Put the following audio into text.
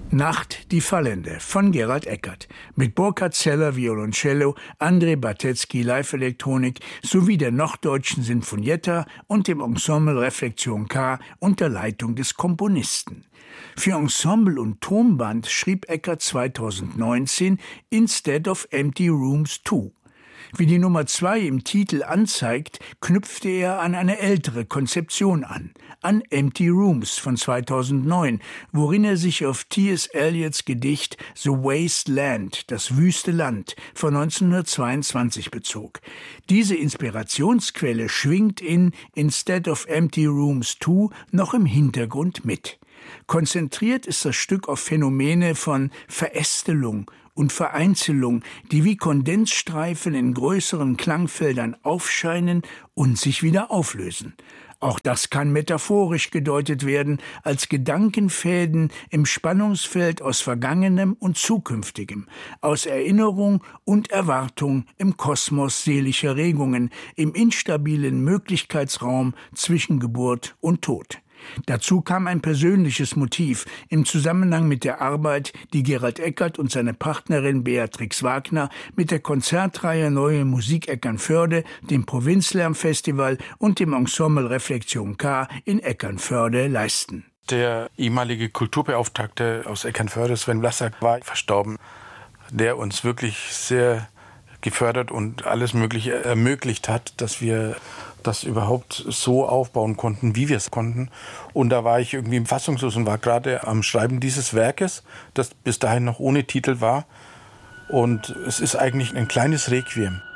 Nacht, die Fallende von Gerald Eckert mit Burkhard Zeller Violoncello, André Bartetzky Live-Elektronik sowie der Norddeutschen Sinfonietta und dem Ensemble Reflexion K unter Leitung des Komponisten. Für Ensemble und Tonband schrieb Eckert 2019 Instead of Empty Rooms 2. Wie die Nummer 2 im Titel anzeigt, knüpfte er an eine ältere Konzeption an Empty Rooms von 2009, worin er sich auf T.S. Eliots Gedicht The Waste Land, das wüste Land, von 1922 bezog. Diese Inspirationsquelle schwingt in Instead of Empty Rooms 2 noch im Hintergrund mit. Konzentriert ist das Stück auf Phänomene von Verästelung und Vereinzelung, die wie Kondensstreifen in größeren Klangfeldern aufscheinen und sich wieder auflösen. Auch das kann metaphorisch gedeutet werden als Gedankenfäden im Spannungsfeld aus Vergangenem und Zukünftigem, aus Erinnerung und Erwartung im Kosmos seelischer Regungen, im instabilen Möglichkeitsraum zwischen Geburt und Tod. Dazu kam ein persönliches Motiv im Zusammenhang mit der Arbeit, die Gerald Eckert und seine Partnerin Beatrix Wagner mit der Konzertreihe Neue Musik Eckernförde, dem Provinzlärmfestival und dem Ensemble Reflexion K in Eckernförde leisten. Der ehemalige Kulturbeauftragte aus Eckernförde, Sven Vlasák, war verstorben, der uns wirklich sehr gefördert und alles Mögliche ermöglicht hat, dass wir das überhaupt so aufbauen konnten, wie wir es konnten. Und da war ich irgendwie fassungslos und war gerade am Schreiben dieses Werkes, das bis dahin noch ohne Titel war. Und es ist eigentlich ein kleines Requiem.